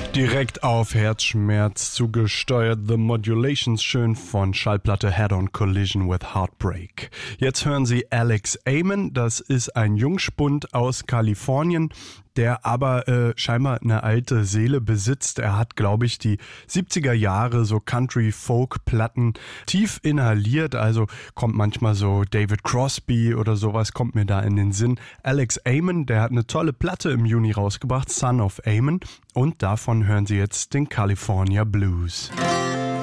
Direkt auf Herzschmerz zugesteuert, The Modulations, schön von Schallplatte Head-on Collision with Heartbreak. Jetzt hören Sie Alex Amon, das ist ein Jungspund aus Kalifornien, der aber scheinbar eine alte Seele besitzt. Er hat, glaube ich, die 70er Jahre so Country-Folk-Platten tief inhaliert, also kommt manchmal so David Crosby oder sowas, kommt mir da in den Sinn. Alex Amon, der hat eine tolle Platte im Juni rausgebracht, Son of Amon, und davon hören Sie jetzt den California Blues.